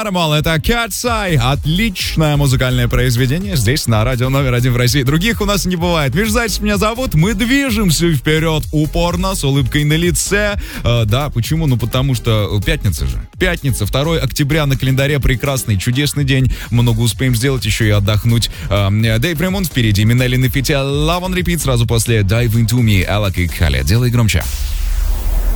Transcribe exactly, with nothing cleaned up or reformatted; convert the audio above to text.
Animal, это Cat's Eye. Отличное музыкальное произведение здесь на радио номер один в России. Других у нас не бывает. Межзайцев меня зовут. Мы движемся вперед упорно, с улыбкой на лице. Э, да, почему? Ну, потому что пятница же. Пятница, второго октября на календаре. Прекрасный, чудесный день. Много успеем сделать, еще и отдохнуть. Э, Дэйв Ремон впереди. Минелли на фите. Love on Repeat сразу после Dive Into Me. Алак и Кали. Делай громче.